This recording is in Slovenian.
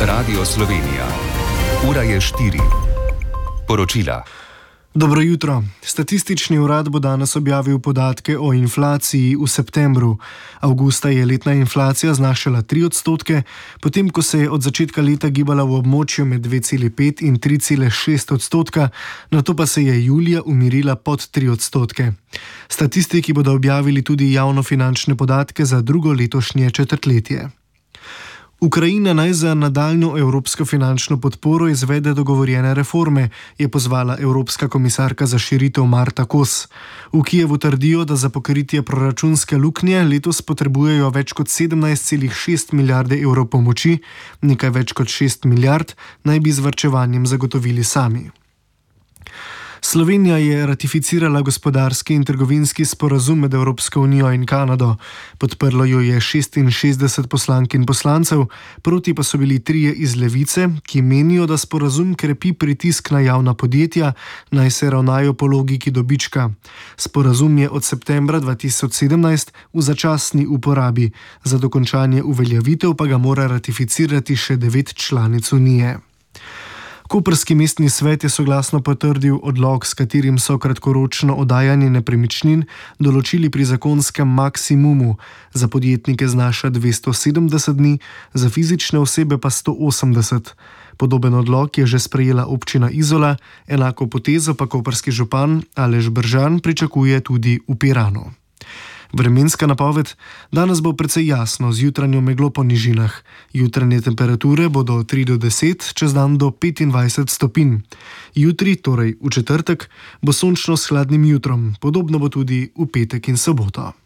Radio Slovenija. Ura je 4. Poročila. Dobro jutro. Statistični urad bo danes objavil podatke o inflaciji v septembru. Avgusta je letna inflacija znašala 3%, potem ko se je od začetka leta gibala v območju med 2,5 in 3,6%, nato pa se je julija umirila pod 3%. Statistiki bodo objavili tudi javnofinančne podatke za drugo letošnje četrtletje. Ukrajina naj za nadaljnjo evropsko finančno podporo izvede dogovorjene reforme, je pozvala Evropska komisarka za širitev Marta Kos. V Kijevu trdijo, da za pokritje proračunske luknje letos potrebujejo več kot 17,6 milijarde evrov pomoči, nekaj več kot 6 milijard naj bi z varčevanjem zagotovili sami. Slovenija je ratificirala gospodarski in trgovinski sporazum med Evropsko unijo in Kanado. Podprlo jo je 66 poslank in poslancev, proti pa so bili 3 iz Levice, ki menijo, da sporazum krepi pritisk na javna podjetja, naj se ravnajo po logiki dobička. Sporazum je od septembra 2017 v začasni uporabi, za dokončanje uveljavitev pa ga mora ratificirati še 9 članic unije. Koprski mestni svet je soglasno potrdil odlok, s katerim so kratkoročno oddajanje nepremičnin določili pri zakonskem maksimumu. Za podjetnike znaša 270 dni, za fizične osebe pa 180. Podoben odlok je že sprejela občina Izola, enako potezo pa koprski župan Aleš Bržan pričakuje tudi v Piranu. Vremenska napoved: danes bo precej jasno z jutranjo meglo po nižinah. Jutranje temperature bodo 3 do 10, čez dan do 25 stopinj. Jutri, torej v četrtek, bo sončno s hladnim jutrom, podobno bo tudi v petek in soboto.